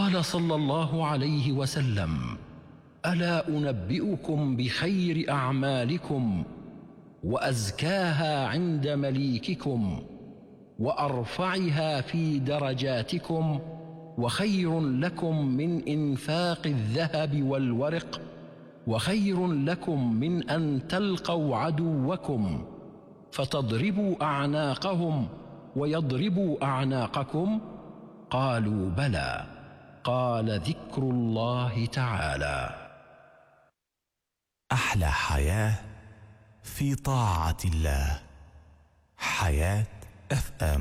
وقال صلى الله عليه وسلم: ألا أنبئكم بخير أعمالكم وأزكاها عند مليككم وأرفعها في درجاتكم وخير لكم من إنفاق الذهب والورق وخير لكم من أن تلقوا عدوكم فتضربوا أعناقهم ويضربوا أعناقكم؟ قالوا: بلى. قال: ذكر الله تعالى. أحلى حياة في طاعة الله. حياة FM.